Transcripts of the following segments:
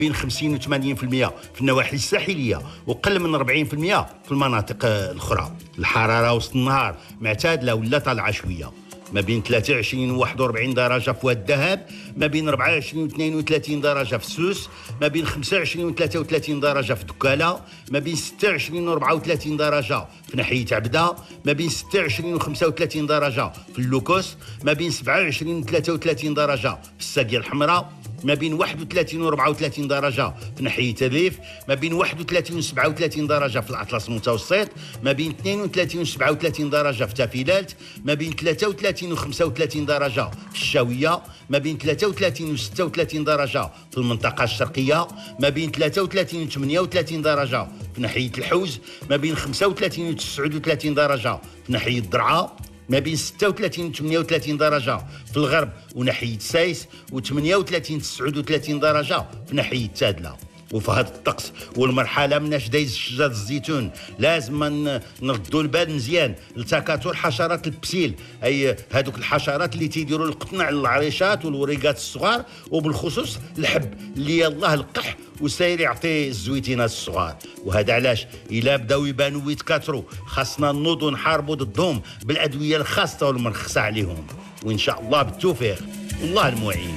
بين 50 و 80% في النواحي الساحلية، وقل من 40% في المناطق الأخرى. الحرارة وسط النهار معتدلة ولا طالعة شوية، ما بين 23 و 41 درجة في واد الذهب، ما بين 24 و 32 درجة في سوس، ما بين 25 و 33 درجة في دكالة، ما بين 26 و 34 درجة في ناحية عبدة، ما بين 26 و 35 درجة في اللوكوس، ما بين 27 و 33 درجة في الساقية الحمراء، ما بين 31 و 34 درجة في ناحية الريف، ما بين 31 و 37 درجة في الأطلس المتوسط، ما بين 32 و 37 درجة في تافيلات، ما بين 33 و 35 درجة في الشاوية، ما بين 33 و 36 درجة في المنطقة الشرقية، ما بين 33 و 38 درجة في ناحية الحوز، ما بين 35 و 39 درجة في ناحية الضرعة، ما بين 36 و 38 درجة في الغرب وناحية سايس، و 38 و 39 درجة في ناحية تادلة. وفي هذا الطقس والمرحله من دايز شجر الزيتون لازم نردوا البال مزيان لتكاثر حشرات البسيل، اي هذوك الحشرات اللي تيديروا القطن على العريشات والوريقات الصغار، وبالخصوص الحب اللي يلاه القح وساير يعطي الزويتينات الصغار. وهذا علاش الا بداو يبانوا ويتكاثروا خاصنا نوضوا نحاربوا ضدهم بالادويه الخاصه والمرخصه عليهم، وان شاء الله بالتوفيق والله المعين.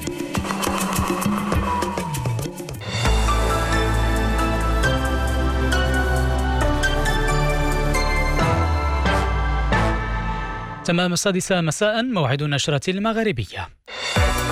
تمام 6 مساء موعد النشرة المغربية.